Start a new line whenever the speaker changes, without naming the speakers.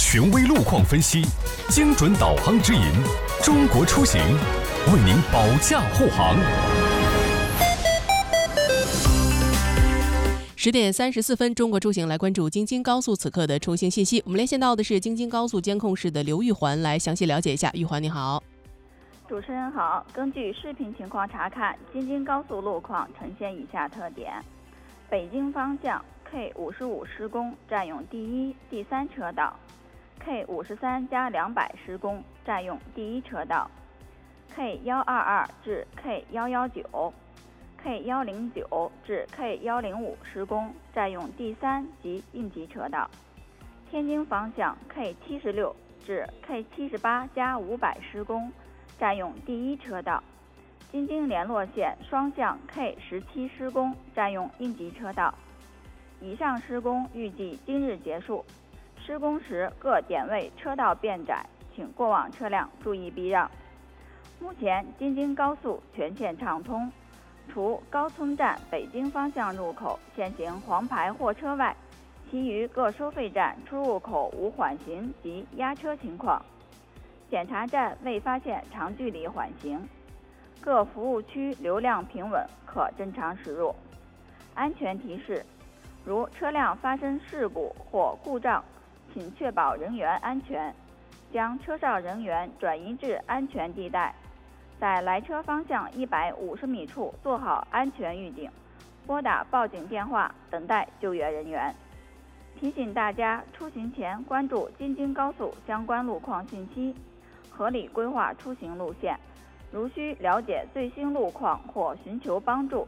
权威路况分析，精准导航指引，中国出行为您保驾护航。
10:34，中国出行来关注京津高速此刻的出行信息。我们连线到的是京津高速监控室的刘玉环，来详细了解一下。玉环你好。
主持人好，根据视频情况查看，京津高速路况呈现以下特点：北京方向 K55施工，占用第一、第三车道 ，K53+200施工，占用第一车道 ，K122至 K119、K109至 K105施工，占用第三及应急车道。天津方向 K76至 K78+500施工，占用第一车道。京津联络线双向 K17施工，占用应急车道。以上施工预计今日结束。施工时各点位车道变窄，请过往车辆注意避让。目前京津高速全线畅通，除高村站北京方向入口现行黄牌货车外，其余各收费站出入口无缓行及压车情况。检查站未发现长距离缓行，各服务区流量平稳，可正常驶入。安全提示：如车辆发生事故或故障，请确保人员安全，将车上人员转移至安全地带，在来车方向150米处做好安全预警，拨打报警电话等待救援人员。提醒大家出行前关注京津高速相关路况信息，合理规划出行路线。如需了解最新路况或寻求帮助，